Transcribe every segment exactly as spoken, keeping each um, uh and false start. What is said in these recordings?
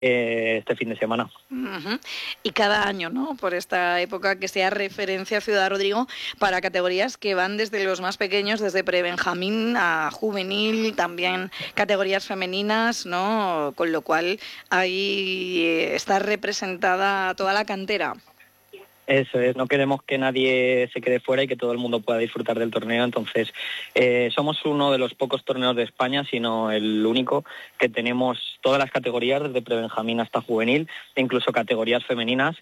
eh, este fin de semana. Uh-huh. Y cada año, ¿no? Por esta época que sea referencia Ciudad Rodrigo para categorías que van desde los más pequeños, desde prebenjamín a juvenil, también categorías femeninas, ¿no? Con lo cual ahí está representada toda la cantera. Eso es, no queremos que nadie se quede fuera y que todo el mundo pueda disfrutar del torneo, entonces eh, somos uno de los pocos torneos de España, sino el único, que tenemos todas las categorías, desde prebenjamín hasta juvenil, e incluso categorías femeninas,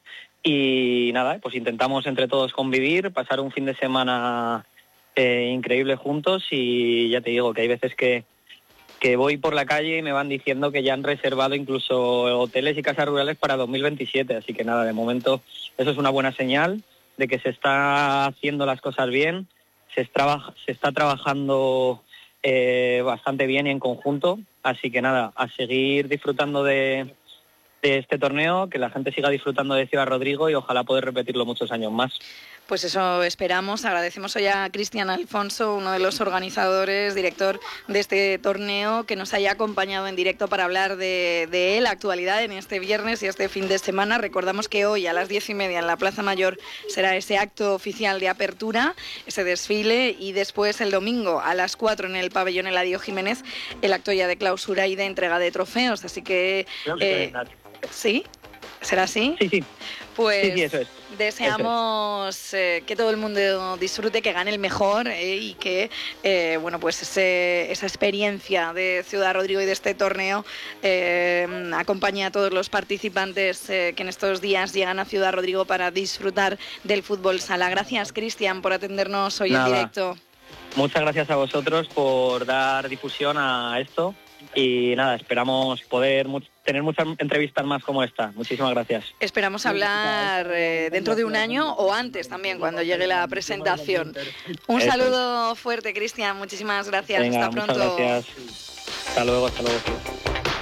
y nada, pues intentamos entre todos convivir, pasar un fin de semana eh, increíble juntos, y ya te digo que hay veces que que voy por la calle y me van diciendo que ya han reservado incluso hoteles y casas rurales para dos mil veintisiete, así que nada, de momento eso es una buena señal de que se está haciendo las cosas bien, se, traba, se está trabajando eh, bastante bien y en conjunto, así que nada, a seguir disfrutando de, de este torneo, que la gente siga disfrutando de Ciudad Rodrigo y ojalá poder repetirlo muchos años más. Pues eso esperamos. Agradecemos hoy a Cristian Alfonso, uno de los organizadores, director de este torneo, que nos haya acompañado en directo para hablar de, de la actualidad en este viernes y este fin de semana. Recordamos que hoy a las diez y media en la Plaza Mayor será ese acto oficial de apertura, ese desfile, y después el domingo a las cuatro en el pabellón Eladio Jiménez el acto ya de clausura y de entrega de trofeos. Así que... Eh, ¿sí? ¿Será así? Sí, sí. Pues sí, sí, eso es. deseamos eso es. Eh, que todo el mundo disfrute, que gane el mejor eh, y que eh, bueno, pues ese, esa experiencia de Ciudad Rodrigo y de este torneo eh, acompañe a todos los participantes eh, que en estos días llegan a Ciudad Rodrigo para disfrutar del fútbol sala. Gracias, Cristian, por atendernos hoy Nada. en directo. Muchas gracias a vosotros por dar difusión a esto. Y nada, esperamos poder mu- tener muchas entrevistas más como esta. Muchísimas gracias. Esperamos hablar eh, dentro de un año o antes también, cuando llegue la presentación. Un Eso. saludo fuerte, Cristian. Muchísimas gracias. Venga, hasta pronto. Muchas gracias. Hasta luego, hasta luego.